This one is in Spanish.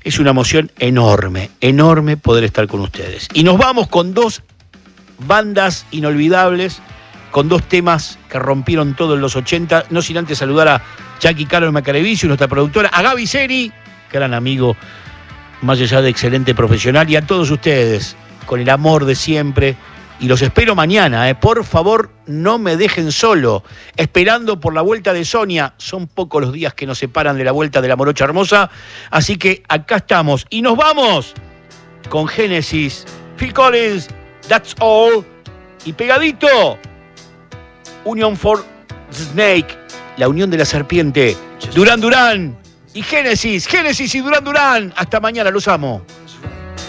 Es una emoción enorme, enorme poder estar con ustedes. Y nos vamos con dos bandas inolvidables, con dos temas que rompieron todo en los 80, no sin antes saludar a Jackie Carol Macarevicio, nuestra productora, a Gaby Seri, gran amigo, más allá de excelente profesional, y a todos ustedes, con el amor de siempre. Y los espero mañana, por favor, no me dejen solo, esperando por la vuelta de Sonia. Son pocos los días que nos separan de la vuelta de la Morocha Hermosa, así que acá estamos. Y nos vamos con Genesis, Phil Collins, That's All, y pegadito, Union for Snake, la unión de la serpiente, Duran Duran y Genesis y Duran Duran. Hasta mañana, los amo.